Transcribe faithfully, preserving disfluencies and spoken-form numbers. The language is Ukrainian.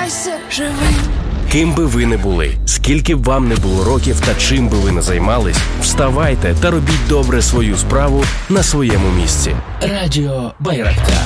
залишайся живим. Ким би ви не були, скільки б вам не було років та чим би ви не займались, вставайте та робіть добре свою справу на своєму місці. Радіо Байрактар.